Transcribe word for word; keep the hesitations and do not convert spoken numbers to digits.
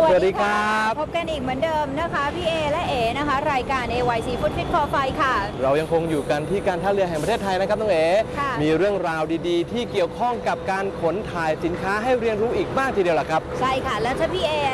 สวัสดีครับพบกันอีกเหมือนเดิมนะคะพี่เอและเอนะคะรายการ เอ วาย ซี Food Fit for Fight ค่ะเรายังคงอยู่กันที่การท่าเรือแห่งประเทศไทยนะครับน้องเอ๋มีเรื่องราวดีๆที่เกี่ยวข้องกับการขนถ่ายสินค้าให้เรียนรู้อีกมากทีเดียวล่ะครับใช่ค่ะแล้วถ้าพี่เอ